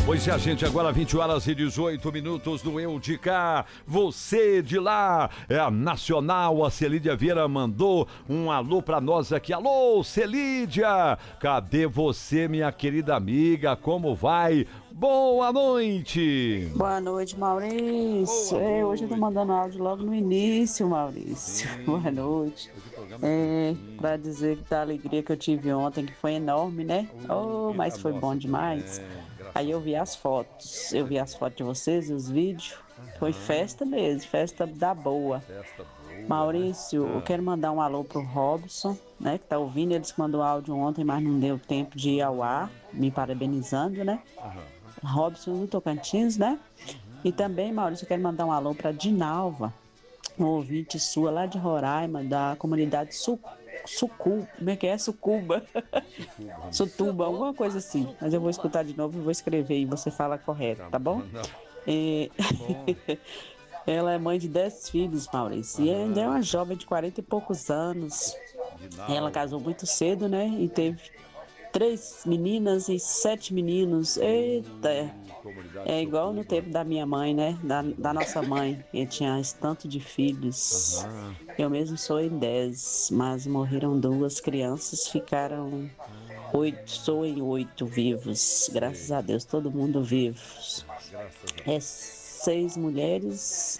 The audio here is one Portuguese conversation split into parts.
Pois é, gente, agora 20h18 no Eu de Cá, você de lá, é a Nacional, a Celídia Vieira mandou um alô pra nós aqui. Alô, Celídia, cadê você, minha querida amiga, como vai? Boa noite! Boa noite, Maurício. Hoje eu tô mandando áudio logo no início, Maurício. Sim. Boa noite. Pra dizer da alegria que eu tive ontem, que foi enorme, né? Mas foi bom demais. Aí eu vi as fotos de vocês e os vídeos. Foi festa mesmo, festa da boa. Maurício, eu quero mandar um alô pro Robson, né? Que tá ouvindo, ele mandou áudio ontem, mas não deu tempo de ir ao ar, me parabenizando, né? Robson do Tocantins, né? E também, Maurício, eu quero mandar um alô para Dinalva, um ouvinte sua lá de Roraima, da comunidade Sucuba, como é que é? Sucuba. Sutuba, alguma coisa assim. Mas eu vou escutar de novo e vou escrever e você fala correto, tá bom? Ela é mãe de 10 filhos, Maurício, e ainda é uma jovem de 40 e poucos anos. Ela casou muito cedo, né? E teve 3 meninas e 7 meninos. Eita! É igual no tempo da minha mãe, né? Da nossa mãe. Eu tinha esse tanto de filhos. Eu mesmo sou em 10, mas morreram 2 crianças, ficaram 8, sou em 8 vivos. Graças a Deus, todo mundo vivo. 6 mulheres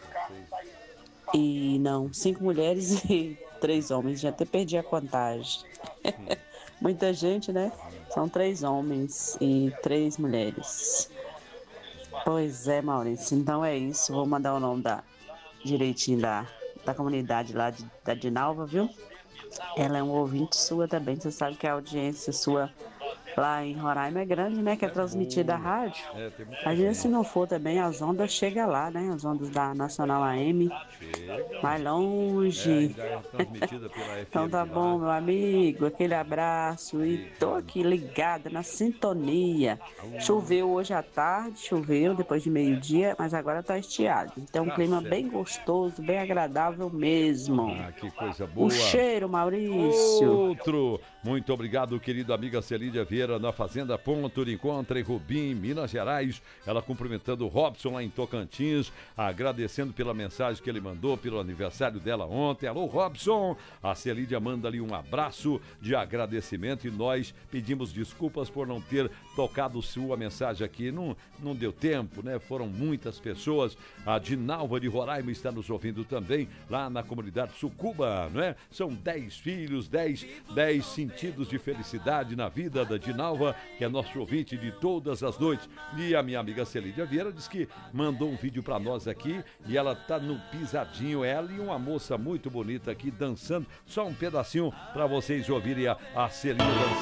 e 5 mulheres e 3 homens. Já até perdi a contagem. Muita gente, né? São 3 homens e 3 mulheres. Pois é, Maurício. Então é isso. Vou mandar o nome direitinho da comunidade lá da Dinalva, viu? Ela é um ouvinte sua também. Você sabe que a audiência sua lá em Roraima é grande, né? Que é transmitida a rádio. Às vezes, se não for também, as ondas chegam lá, né? As ondas da Nacional AM. Mais longe. Então tá bom, meu amigo. Aquele abraço. E tô aqui ligada na sintonia. Choveu hoje à tarde, depois de meio-dia, mas agora tá estiado. Então, um clima bem gostoso, bem agradável mesmo. Que coisa boa. O cheiro, Maurício. Outro. Muito obrigado, querido amiga Celídia Vieira, na Fazenda Ponto de Encontro em Rubim, Minas Gerais. Ela cumprimentando o Robson lá em Tocantins, agradecendo pela mensagem que ele mandou, pelo aniversário dela ontem. Alô, Robson! A Celídia manda ali um abraço de agradecimento e nós pedimos desculpas por não ter tocado sua mensagem aqui. Não deu tempo, né? Foram muitas pessoas. A Dinalva de Roraima está nos ouvindo também, lá na comunidade Sucuba, não é? São 10 filhos, 10 sentidos de felicidade na vida da Dinalva, que é nosso ouvinte de todas as noites. E a minha amiga Celídia Vieira diz que mandou um vídeo pra nós aqui e ela tá no pisadinho, ela e uma moça muito bonita aqui dançando. Só um pedacinho pra vocês ouvirem a Celídia dançando.